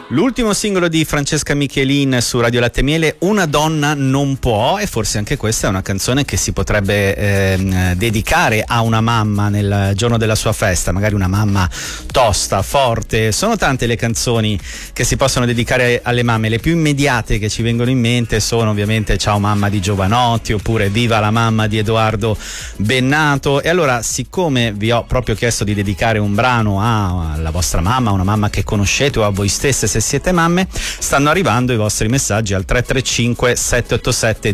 L'ultimo singolo di Francesca Michelin su Radio Latte e Miele, Una donna non può, e forse anche questa è una canzone che si potrebbe dedicare a una mamma nel giorno della sua festa, magari una mamma tosta, forte. Sono tante le canzoni che si possono dedicare alle mamme, le più immediate che ci vengono in mente sono ovviamente Ciao mamma di Giovanotti, oppure Viva la mamma di Edoardo Bennato. E allora, siccome vi ho proprio chiesto di dedicare un brano alla vostra mamma, una mamma che conoscete o a voi stesse se siete mamme, stanno arrivando i vostri messaggi al 335 787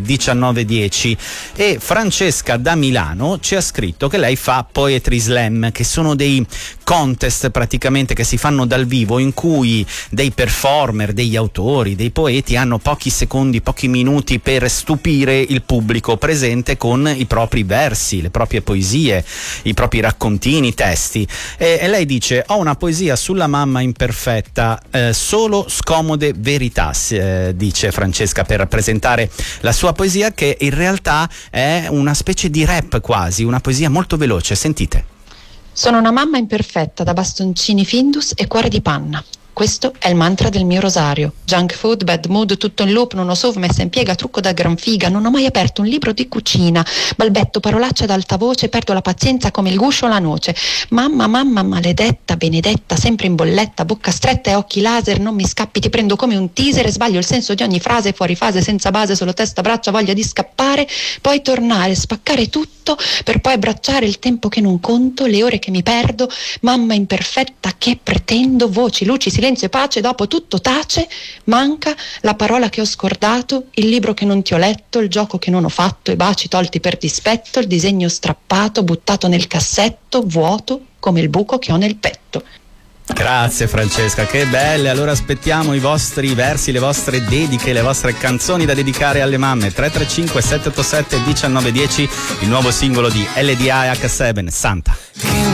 1910 e Francesca da Milano ci ha scritto che lei fa Poetry Slam, che sono dei contest praticamente che si fanno dal vivo, in cui dei performer, degli autori, dei poeti hanno pochi secondi, pochi minuti per stupire il pubblico presente con i propri versi, le proprie poesie, i propri raccontini, i testi. E lei dice: ho una poesia sulla mamma imperfetta, solo scomode verità, dice Francesca, per presentare la sua poesia, che in realtà è una specie di rap quasi, una poesia molto veloce. Sentite. Sono una mamma imperfetta da bastoncini Findus e cuore di panna. Questo è il mantra del mio rosario. Junk food, bad mood, tutto in loop, non ho sov, messa in piega, trucco da gran figa, non ho mai aperto un libro di cucina, balbetto parolacce ad alta voce, perdo la pazienza come il guscio o la noce. Mamma, mamma, maledetta, benedetta, sempre in bolletta, bocca stretta e occhi laser, non mi scappi, ti prendo come un teaser e sbaglio il senso di ogni frase, fuori fase, senza base, solo testa, braccia, voglia di scappare, poi tornare, spaccare tutto, per poi abbracciare il tempo che non conto, le ore che mi perdo, mamma imperfetta che pretendo, voci, luci, silenzio e pace, dopo tutto tace, manca la parola che ho scordato, il libro che non ti ho letto, il gioco che non ho fatto, i baci tolti per dispetto, il disegno strappato, buttato nel cassetto, vuoto come il buco che ho nel petto. Grazie Francesca, che belle. Allora aspettiamo i vostri versi, le vostre dediche, le vostre canzoni da dedicare alle mamme. 335 787 1910, il nuovo singolo di LDA H7, Santa.